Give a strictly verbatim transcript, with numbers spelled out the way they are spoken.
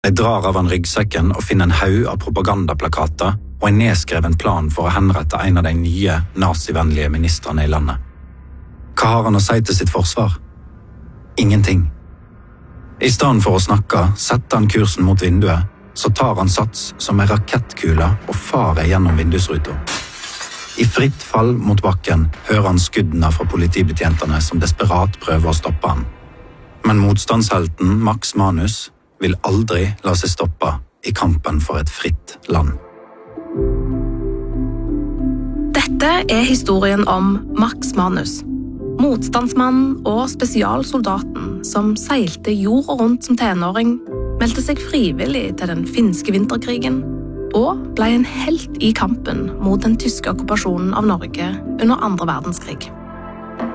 De drar av han ryggsekken og finner en haug av propagandaplakater og en nedskreven plan for å henrette en av de nye, nazivennlige ministrene i landet. Hva har han å si til sitt forsvar? Ingenting. I stedet for å snakke, setter han kursen mot vinduet, så tar han sats som en rakettkule og farer gjennom vindusruta. I fritt fall mot bakken hører han skuddene fra politibetjentene som desperat prøver å stoppe han. Men motstandshelten Max Manus vil aldri la seg stoppe i kampen for et fritt land. Dette er historien om Max Manus, motstandsmannen og spesialsoldaten som seilte jorda rundt som tenåring, meldte seg frivillig til den finske vinterkrigen og ble en helt i kampen mot den tyske okkupasjonen av Norge under andre verdenskrig.